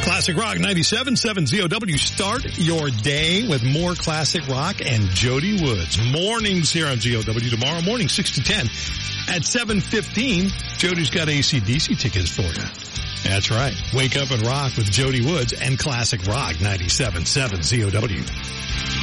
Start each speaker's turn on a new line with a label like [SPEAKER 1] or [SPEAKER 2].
[SPEAKER 1] Classic Rock 97.7 ZOW. Start your day with more classic rock and Jody Woods. Mornings here on ZOW. Tomorrow morning, 6 to 10. At 7:15, Jody's got AC/DC tickets for you. That's right. Wake up and rock with Jody Woods and Classic Rock 97.7 ZOW.